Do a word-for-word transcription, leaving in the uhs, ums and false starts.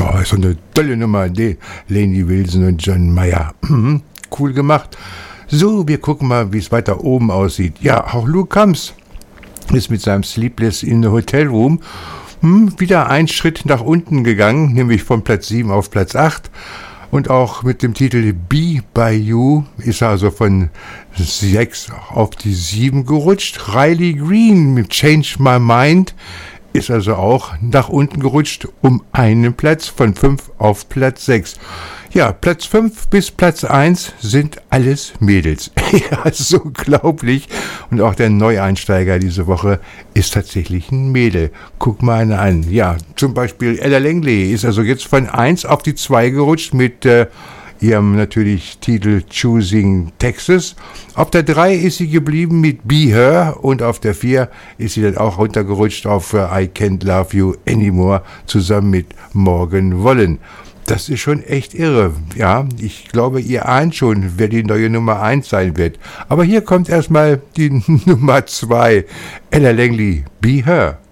Oh, ist so eine tolle Nummer, die Lainey Wilson und John Mayer. Cool gemacht. So, wir gucken mal, wie es weiter oben aussieht. Ja, auch Luke Combs ist mit seinem Sleepless in the Hotel Room hm, wieder einen Schritt nach unten gegangen, nämlich von Platz sieben auf Platz acht. Und auch mit dem Titel Be By You ist er also von sechs auf die sieben gerutscht. Riley Green mit Change My Mind ist also auch nach unten gerutscht, um einen Platz von fünf auf Platz sechs. Ja, Platz fünf bis Platz eins sind alles Mädels. Ja, ist unglaublich. Und auch der Neueinsteiger diese Woche ist tatsächlich ein Mädel. Guck mal eine an. Ja, zum Beispiel Ella Langley ist also jetzt von eins auf die zwei gerutscht mit äh, ihrem natürlich Titel Choosing Texas. Auf der drei ist sie geblieben mit Be Her und auf der vier ist sie dann auch runtergerutscht auf uh, I Can't Love You Anymore zusammen mit Morgan Wallen. Das ist schon echt irre. Ja, ich glaube, ihr ahnt schon, wer die neue Nummer eins sein wird. Aber hier kommt erstmal die Nummer zwei. Ella Langley, Be Her.